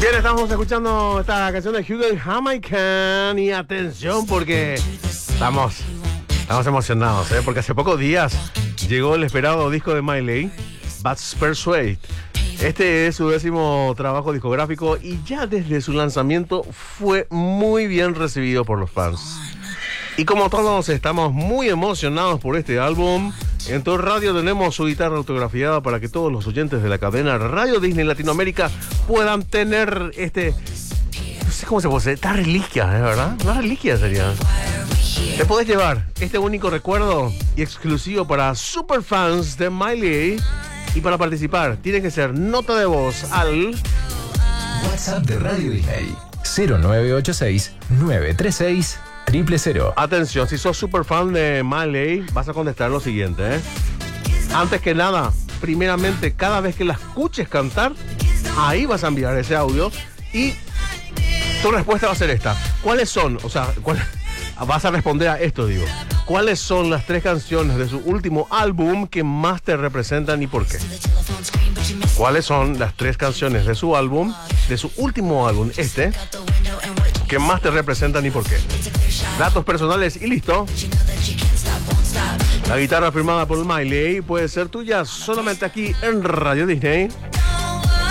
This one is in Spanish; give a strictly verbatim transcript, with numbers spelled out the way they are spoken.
Bien, estamos escuchando esta canción de Hugo Jamaican y atención porque estamos, estamos emocionados, ¿eh? Porque hace pocos días llegó el esperado disco de Miley, Bad Persuade. Este es su décimo trabajo discográfico y ya desde su lanzamiento fue muy bien recibido por los fans. Y como todos estamos muy emocionados por este álbum, en Top Radio tenemos su guitarra autografiada para que todos los oyentes de la cadena Radio Disney Latinoamérica puedan tener este... No sé cómo se puede decir, esta reliquia, ¿es verdad? Una reliquia sería. Te podés llevar este único recuerdo y exclusivo para superfans de Miley. Y para participar, tiene que ser nota de voz al... WhatsApp de Radio Disney cero nueve ocho seis nueve tres seis cero cero cero. Atención, si sos super fan de Miley, vas a contestar lo siguiente, ¿eh? Antes que nada, primeramente, cada vez que la escuches cantar, ahí vas a enviar ese audio y tu respuesta va a ser esta. ¿Cuáles son? O sea, ¿cuál, vas a responder a esto, digo. ¿Cuáles son las tres canciones de su último álbum que más te representan y por qué? ¿Cuáles son las tres canciones de su álbum, de su último álbum, este, que más te representan y por qué? Datos personales y listo. La guitarra firmada por Miley puede ser tuya solamente aquí en Radio Disney.